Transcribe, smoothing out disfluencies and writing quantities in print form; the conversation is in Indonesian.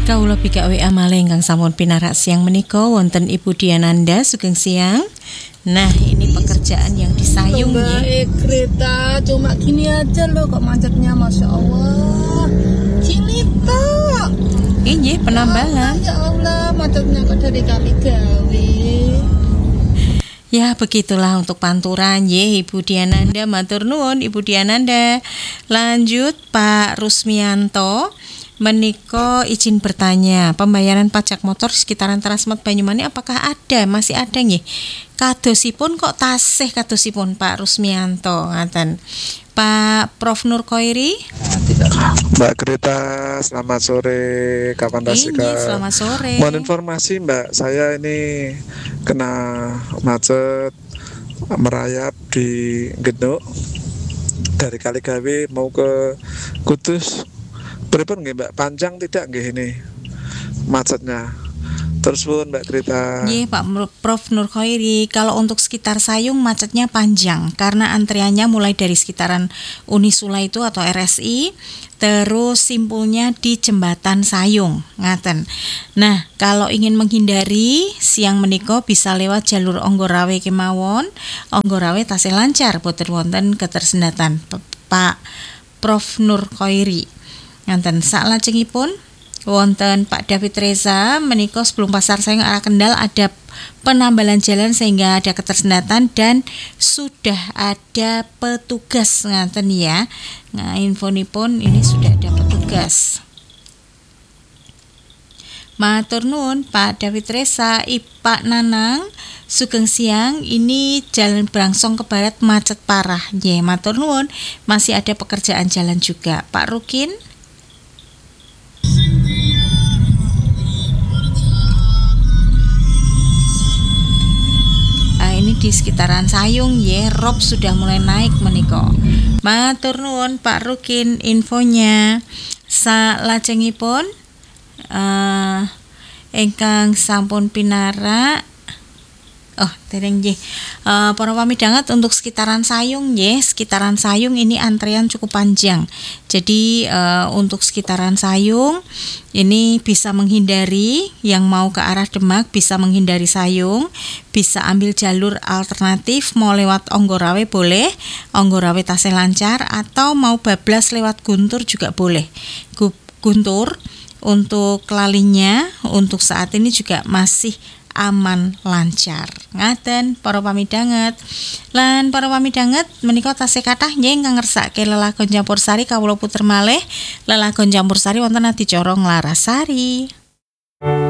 Kawula bika WA malih ingkang sampun pinarak siang menika wonten Ibu Diananda sugeng siang. Nah, ini pekerjaan yang disayung ya. Kereta cuma gini aja loh kok macetnya, masya Allah. Gini toh. Ini penambalan. Ya Allah, macetnya kok dari kali gawe. Ya begitulah untuk panturan ya Ibu Diananda, matur nuwun Ibu Diananda. Lanjut Pak Rusmianto. Menika izin bertanya, pembayaran pajak motor di sekitaran Transmart Banyumanik apakah masih ada nggih? Kadosipun kok tasih kadosipun Pak Rusmianto ngaten. Pak Prof Nur Khairi. Mbak Greta, selamat sore. Kapan Rasika? Selamat sore. Mohon informasi Mbak, saya ini kena macet merayap di Genuk dari Kaligawe mau ke Kudus. Berapa nggih Mbak? Panjang tidak nggih ini macetnya? Terus pun Mbak Greta. Nggih Pak Prof Nur Khairi, kalau untuk sekitar Sayung macetnya panjang karena antriannya mulai dari sekitaran Unisula itu atau RSI, terus simpulnya di Jembatan Sayung, ngaten. Nah, kalau ingin menghindari siang menika bisa lewat jalur Onggorawe kemawon. Onggorawe tasih lancar boten wonten ketersendatan Pak Prof Nur Khairi. Nganten salajengipun wonten Pak David Reza menika sebelum Pasar Sayung arah Kendal ada penambalan jalan sehingga ada ketersendatan dan sudah ada petugas ngaten ya. Nah, infonipun ini sudah ada petugas. Matur nuwun Pak David Reza, Pak Nanang, sugeng siang. Ini jalan Brangsong ke barat macet parah. Nggih, matur nuwun. Masih ada pekerjaan jalan juga. Pak Rukin. Ini di sekitaran Sayung ya, rob sudah mulai naik menika. Matur nuwun Pak Rukin infonya. Salajengipun ingkang sampun pinarak dereng nggih. Para pamidhanget untuk sekitaran Sayung nggih, sekitaran Sayung ini antrean cukup panjang. Jadi untuk sekitaran Sayung ini bisa menghindari yang mau ke arah Demak bisa menghindari Sayung, bisa ambil jalur alternatif mau lewat Onggorawe boleh, Onggorawe tasih lancar atau mau bablas lewat Guntur juga boleh. Guntur untuk lalinya untuk saat ini juga masih aman lancar. Ngaten para pamidhanget. Lan para pamidhanget menika tasih kathah nggih ingkang ngersake lelagon campursari kawula puter malih lelagon campursari wonten adicara Nglarasari.